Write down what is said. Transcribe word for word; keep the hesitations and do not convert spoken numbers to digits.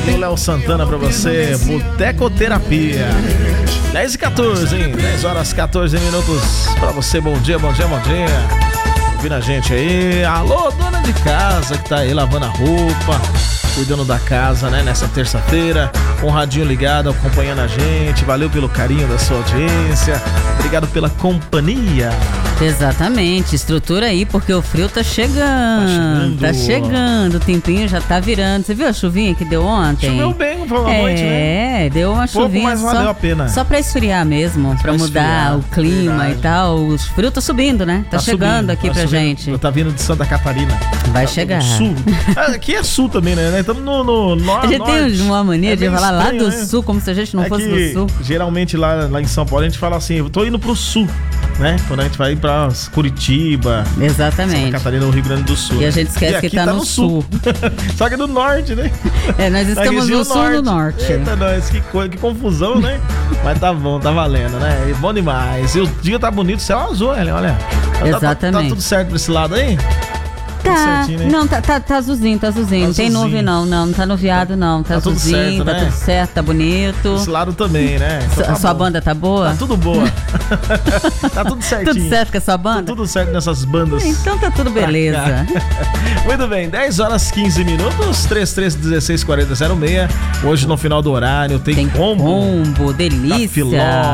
Valeu, Léo Santana, pra você. Botecoterapia. dez e quatorze, hein? dez horas e quatorze minutos pra você. Bom dia, bom dia, bom dia. Ouvindo a gente aí. Alô, dona de casa que tá aí lavando a roupa, cuidando da casa, né? Nessa terça-feira, com o radinho ligado, acompanhando a gente. Valeu pelo carinho da sua audiência. Obrigado pela companhia. Exatamente, estrutura aí, porque o frio tá chegando. Tá chegando. Tá chegando, o tempinho já tá virando. Você viu a chuvinha que deu ontem? Choveu bem, foi uma é, noite, né? É, deu uma Pouco, chuvinha mas só, valeu a pena. Só pra esfriar mesmo, pra, pra mudar esfriar, o clima verdade. E tal. O frio tá subindo, né? Tá, tá chegando subindo, aqui tá pra subindo, gente. Tá vindo de Santa Catarina. Vai tá chegar. Sul. Aqui é sul também, né? Estamos no, no, no norte. A gente tem uma mania é de falar estranho, lá do né? sul, como se a gente não é fosse que, do sul. Geralmente lá, lá em São Paulo a gente fala assim, eu tô indo pro sul, né? Quando a gente vai pra Curitiba. Exatamente. Santa Catarina, no Rio Grande do Sul. E a gente esquece que tá, tá no, no sul. sul. Só que é do norte, né? É, nós estamos no sul norte. do norte. Eita, nós, que, coisa, que confusão, né? Mas tá bom, tá valendo, né? E bom demais. E o dia tá bonito, céu azul, olha, olha. Exatamente. Tá, tá, tá tudo certo pra esse lado aí? Tá, não, tá, tá, tá azulzinho, tá azulzinho. Não tem nuvem não, não, não tá nuviado não. Tá, tá azulzinho, tudo certo, tá né? tudo certo, tá bonito. Esse lado também, né? Então tá a sua bom. banda tá boa? Tá tudo boa. Tá tudo certinho. Tudo certo com a sua banda? Tá tudo certo nessas bandas. Então tá tudo beleza. Muito bem, dez horas e quinze minutos, trinta e três, dezesseis, quarenta, zero seis. Hoje no final do horário tem, tem combo. Combo, delícia.